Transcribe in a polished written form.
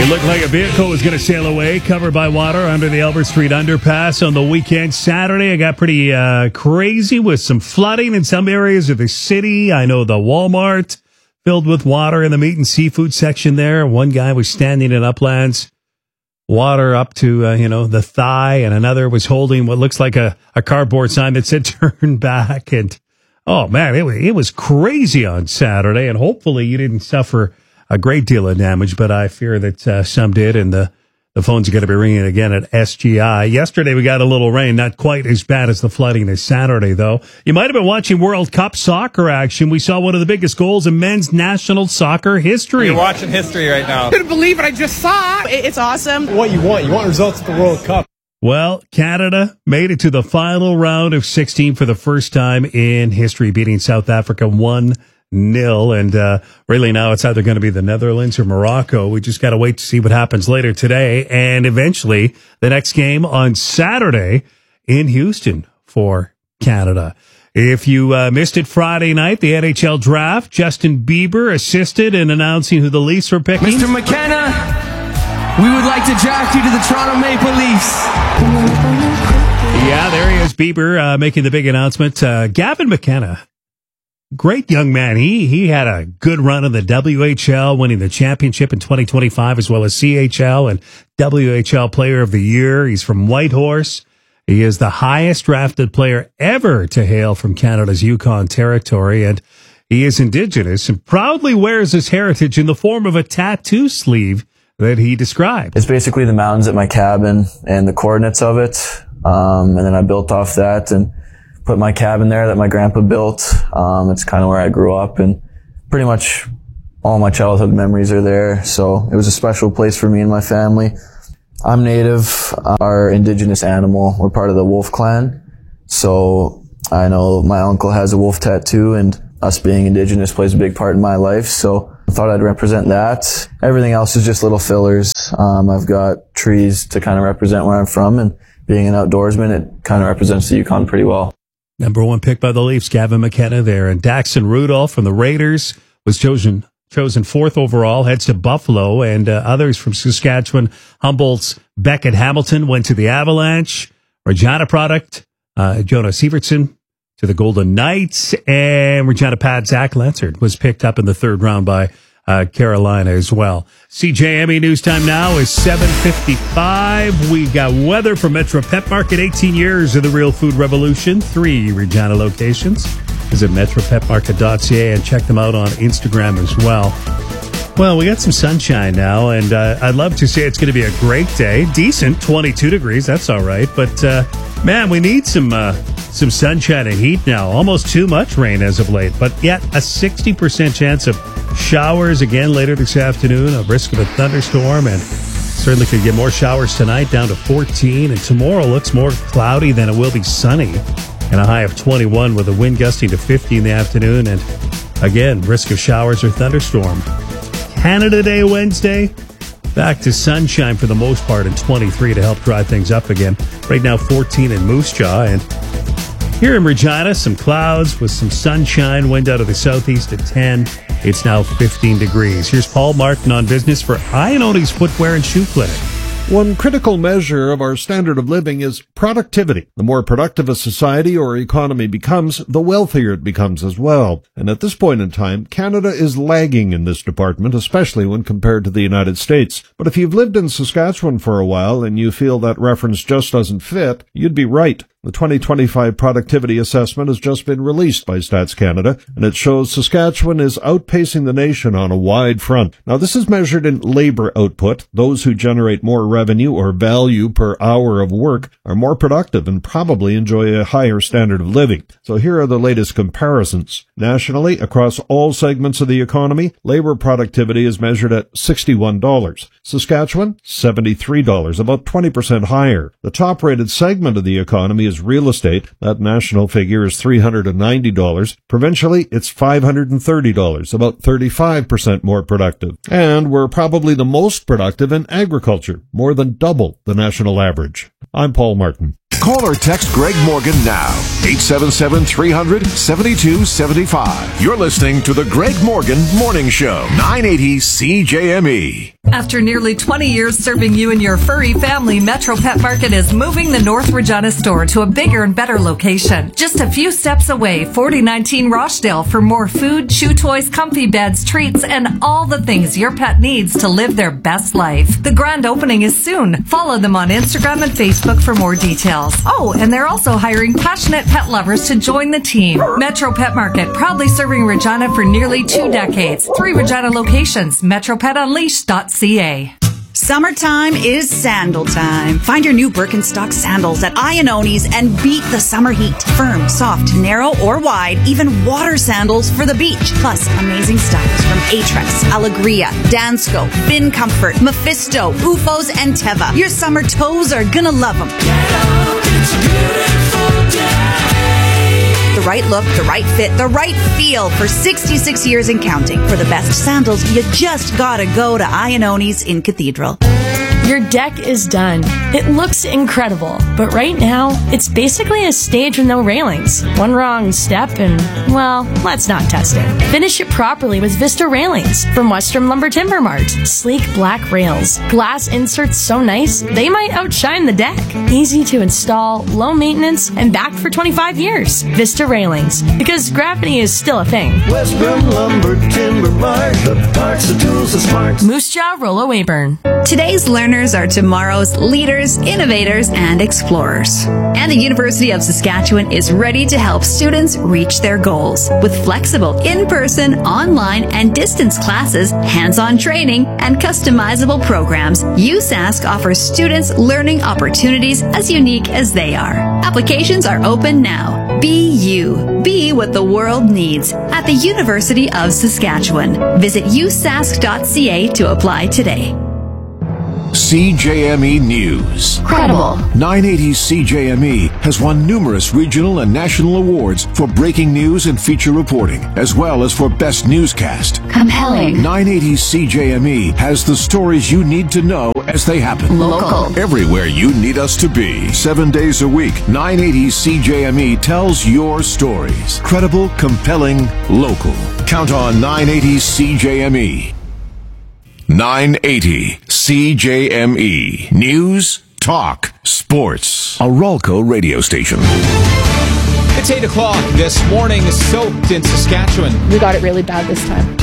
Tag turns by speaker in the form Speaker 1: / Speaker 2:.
Speaker 1: It looked like a vehicle was going to sail away, covered by water under the Albert Street underpass on the weekend. Saturday, it got pretty crazy with some flooding in some areas of the city. I know the Walmart filled with water in the meat and seafood section there. One guy was standing in Uplands, water up to, the thigh, and another was holding what looks like a cardboard sign that said turn back. And, oh, man, it was crazy on Saturday, and hopefully you didn't suffer a great deal of damage, but I fear that some did, and the phones are going to be ringing again at SGI. Yesterday, we got a little rain, not quite as bad as the flooding as Saturday, though. You might have been watching World Cup soccer action. We saw one of the biggest goals in men's national soccer history.
Speaker 2: You're watching history right now.
Speaker 3: I couldn't believe it. I just saw. It's awesome.
Speaker 4: What you want results at the World Cup.
Speaker 1: Well, Canada made it to the final round of 16 for the first time in history, beating South Africa 1-0. And really now it's either going to be the Netherlands or Morocco. We just got to wait to see what happens later today. And eventually the next game on Saturday in Houston for Canada. If you missed it Friday night, the NHL draft, Justin Bieber assisted in announcing who the Leafs were picking.
Speaker 5: Mr. McKenna, we would like to draft you to the Toronto Maple Leafs.
Speaker 1: Yeah, there he is, Bieber, making the big announcement. Gavin McKenna. Great young man. He had a good run in the WHL, winning the championship in 2025, as well as CHL and WHL Player of the Year. He's from Whitehorse. He is the highest drafted player ever to hail from Canada's Yukon territory, and he is Indigenous and proudly wears his heritage in the form of a tattoo sleeve that he described.
Speaker 6: It's basically the mountains at my cabin and the coordinates of it, and then I built off that and put my cabin there that my grandpa built. It's kind of where I grew up, and pretty much all my childhood memories are there. So it was a special place for me and my family. I'm Native. Our Indigenous animal, we're part of the Wolf Clan. So I know my uncle has a wolf tattoo, and us being Indigenous plays a big part in my life. So I thought I'd represent that. Everything else is just little fillers. I've got trees to kind of represent where I'm from, and being an outdoorsman, it kind of represents the Yukon pretty well.
Speaker 1: Number one pick by the Leafs, Gavin McKenna there. And Daxon Rudolph from the Raiders was chosen fourth overall, heads to Buffalo. And others from Saskatchewan, Humboldt's Beckett Hamilton went to the Avalanche. Regina product, Jonas Evertson to the Golden Knights. And Regina Pad, Zach Lansard was picked up in the third round by Carolina as well. CJME News Time now is 7:55. We got weather from Metro Pet Market. 18 years of the real food revolution. 3 Regina locations. Visit metropetmarket.ca and check them out on Instagram as well. Well, we got some sunshine now, and I'd love to say it's going to be a great day. Decent, 22 degrees. That's all right. But, man, we need some sunshine and heat now. Almost too much rain as of late. But yet a 60% chance of showers again later this afternoon. A risk of a thunderstorm, and certainly could get more showers tonight, down to 14. And tomorrow looks more cloudy than it will be sunny. And a high of 21 with a wind gusting to 50 in the afternoon. And again, risk of showers or thunderstorm. Canada Day Wednesday, back to sunshine for the most part, and 23 to help dry things up again. Right now 14 in Moose Jaw, and here in Regina, some clouds with some sunshine, wind out of the southeast at 10. It's now 15 degrees. Here's Paul Martin on business for Ionodes Footwear and Shoe Clinic.
Speaker 7: One critical measure of our standard of living is productivity. The more productive a society or economy becomes, the wealthier it becomes as well. And at this point in time, Canada is lagging in this department, especially when compared to the United States. But if you've lived in Saskatchewan for a while and you feel that reference just doesn't fit, you'd be right. The 2025 Productivity Assessment has just been released by Stats Canada, and it shows Saskatchewan is outpacing the nation on a wide front. Now, this is measured in labor output. Those who generate more revenue or value per hour of work are more productive and probably enjoy a higher standard of living. So here are the latest comparisons. Nationally, across all segments of the economy, labor productivity is measured at $61. Saskatchewan, $73, about 20% higher. The top-rated segment of the economy is real estate. That national figure is $390. Provincially, it's $530, about 35% more productive. And we're probably the most productive in agriculture, more than double the national average. I'm Paul Martin.
Speaker 8: Call or text Greg Morgan now, 877-300-7275. You're listening to the Greg Morgan Morning Show, 980 CJME.
Speaker 2: After nearly 20 years serving you and your furry family, Metro Pet Market is moving the North Regina store to a bigger and better location. Just a few steps away, 4019 Rochdale, for more food, chew toys, comfy beds, treats, and all the things your pet needs to live their best life. The grand opening is soon. Follow them on Instagram and Facebook for more details. Oh, and they're also hiring passionate pet lovers to join the team. Metro Pet Market, proudly serving Regina for nearly 2 decades. 3 Regina locations, metropetunleashed.ca.
Speaker 9: Summertime is sandal time. Find your new Birkenstock sandals at Iannoni's and beat the summer heat. Firm, soft, narrow, or wide, even water sandals for the beach. Plus, amazing styles from Aetrex, Allegria, Dansko, Bin Comfort, Mephisto, Ufos, and Teva. Your summer toes are gonna love them. The right look, the right fit, the right feel for 66 years and counting. For the best sandals, you just gotta go to Iannoni's in Cathedral.
Speaker 10: Your deck is done. It looks incredible, but right now, it's basically a stage with no railings. One wrong step and, well, let's not test it. Finish it properly with Vista Railings from Western Lumber Timber Mart. Sleek black rails. Glass inserts so nice, they might outshine the deck. Easy to install, low maintenance, and backed for 25 years. Vista Railings, because gravity is still a thing.
Speaker 11: Western Lumber Timber Mart, the parts, the tools, the smarts.
Speaker 10: Moose Jaw, Rollo Weyburn.
Speaker 9: Today's learners are tomorrow's leaders, innovators, and explorers. And the University of Saskatchewan is ready to help students reach their goals. With flexible in-person, online, and distance classes, hands-on training, and customizable programs, USask offers students learning opportunities as unique as they are. Applications are open now. Be you. Be what the world needs at the University of Saskatchewan. Visit usask.ca to apply today.
Speaker 8: CJME News.
Speaker 9: Credible.
Speaker 8: 980 CJME has won numerous regional and national awards for breaking news and feature reporting, as well as for best newscast.
Speaker 9: Compelling.
Speaker 8: 980 CJME has the stories you need to know as they happen.
Speaker 9: Local.
Speaker 8: Everywhere you need us to be. 7 days a week, 980 CJME tells your stories. Credible, compelling, local. Count on 980 CJME. 980 CJME. News, talk, sports. A Ralco radio station.
Speaker 12: It's 8 o'clock this morning, soaked in Saskatchewan.
Speaker 13: We got it really bad this time.